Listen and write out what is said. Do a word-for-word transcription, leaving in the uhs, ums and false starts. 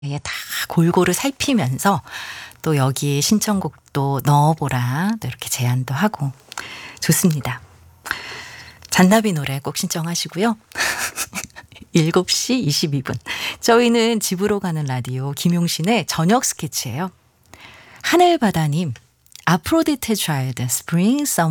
예, 다 골고루 살피면서 또 여기에 신청곡도 넣어보라 또 이렇게 제안도 하고 좋습니다. 잔나비 노래 꼭 신청하시고요. 일곱 시 이십이 분. 저희는 집으로 가는 라디오 김용신의 저녁 스케치예요. 하늘바다님, 아프로디테 차일드, 스프링, 서머